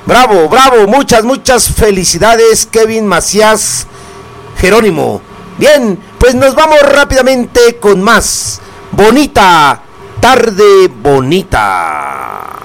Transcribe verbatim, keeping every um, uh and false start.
Bravo, bravo, muchas, muchas felicidades, Kevin Macías Jerónimo. Bien, pues nos vamos rápidamente con más. Bonita, tarde bonita.